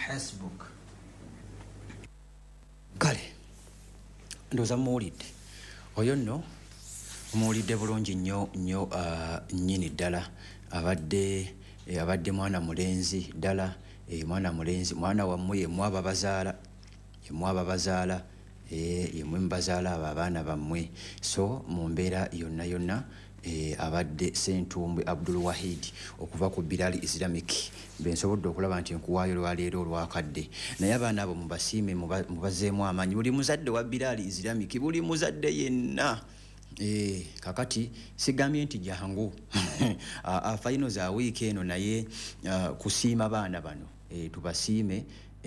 حسبك. kale ndoza muwulidde oyo nno muwulidde bulungi nnyo nnyini ddala abadde mwana mulenzi ddala mwana mulenzi mwana wammwe yemmwe ababazaala yemmwe mubazaala abo abaana bammwe so mu mbeera yonna abadde Ssentumbwe Abdul Wahid okuva ku Bilal Islamic bensobodde okulaba nti nkuwaayo olwaleero olwakadde naye abaana abo mubasiime mubazeemu amaanyi buli muzadde wa Bilal Islamic buli muzadde yenna kakati sigambye nti jangu final za wiiki eno naye kusiima baana bano tubasiime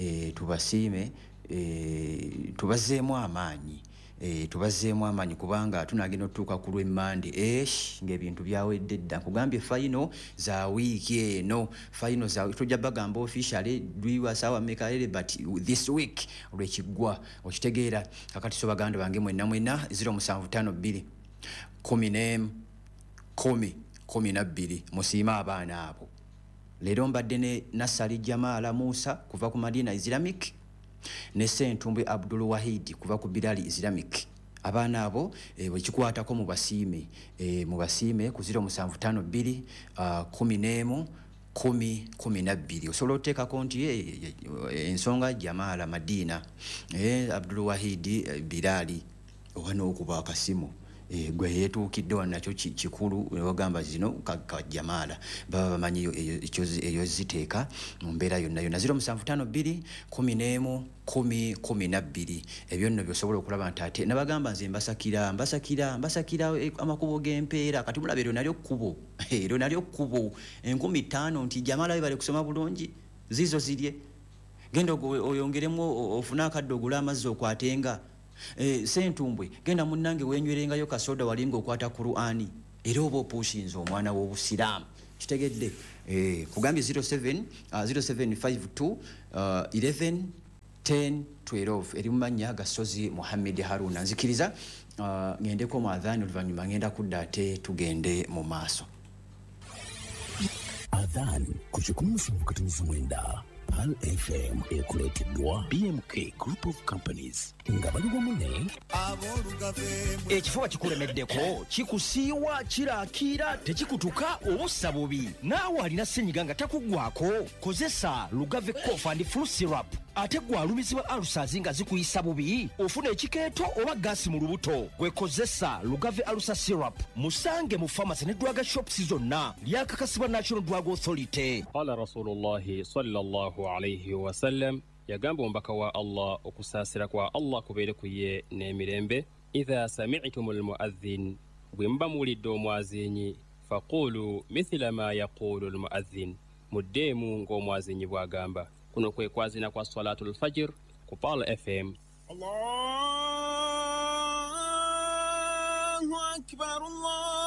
tubazeemu amaanyi kubanga tunagenda otutuuka ku lw'Emmande ng'ebintu byawedde dda nkugambye final za wiiki eno tujja bagamba officially lwiwa saawa meka but this week olwekiggwa okitegeera kakati so baganda bange mwenna 0752 11 12 musiima abaana abo leero mbadde ne Nassali Jamala Musa kuva ku Madina Islamic ne Ssentumbwe Abdul Wahid kuva ku Bilal Islamic abaana abo bwekikwatako mubasiime ku 0752 11 12 osobola oteekako nti ensonga Jamala Madina Abdul Wahid Bilali oba n'okuba akasimu gwe yetuukidde wanakyo kikulu wagamba zino ka Jamala baba bamanyi eyo ziteeka mu mbeera yonna 0752 11 12 ebyo nno byosobola okulaba nti ate nabagamba nze mbasakira amakubo g'empeera kati mulaba eryo nalyo kkubo 5000 nti Jamala bali kusoma bulungi zizo zirye genda oyongeremu ofuna akadde ogula amazzi okwatenga Ssentumbwe genda munnange wenywerengayo kasoda walinga okwata Qur'ani era oba opushinze omwana w'obusiraamu kitegedde kugambye 0752 11 10 12 eri mumanya Gasozi Muhammad Haruna nzikiriza ngendeko mu adhan oluvannyuma ngenda kudda ate tugende mu maaso adhan ku 17 Pal FM ekuleeteddwa BMK Group of Companies nga bali wamu ne ekifuba kikulemeddeko kikusiiwa kiraakira tekikutuka obussa bubi naawe alina ssenyiga nga takugwako kozesa Lugave Cough and Flu Syrup ate gwalumizibwa alusazi nga zikuyisa bubi ofuna ekikeeto oba gaasi mu lubuto gwekozesa Lugave Alusa Syrup musange mu pharmacy ne drug shops zonna lyakakasibwa National Drug Authority. Qala Rasulullahi sallallahu alayhi wa sallam yagamba ombaka wa Allah okusaasira kwa Allah kubeere ku ye n'emirembe idha sami'tumul muadhdhin bwe mba muwulidde omwazinyi faqulu mithla ma yaqulu al muadhdhin muddeemu ng'omwazinyi bw'agamba kuno kwe kwazina kwa salatul fajr ku Pal FM. Allahu akbar Allah